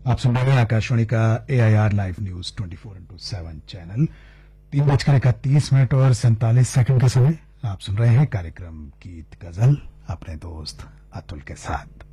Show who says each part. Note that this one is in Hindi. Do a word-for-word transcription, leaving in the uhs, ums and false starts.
Speaker 1: आप सुन रहे हैं आकाशवाणी का AIR live news twenty four into seven channel. तीन बजकर इकतीस मिनट और सैंतालीस सेकंड का समय। आप सुन रहे हैं कार्यक्रम गीत गजल अपने दोस्त अतुल के साथ।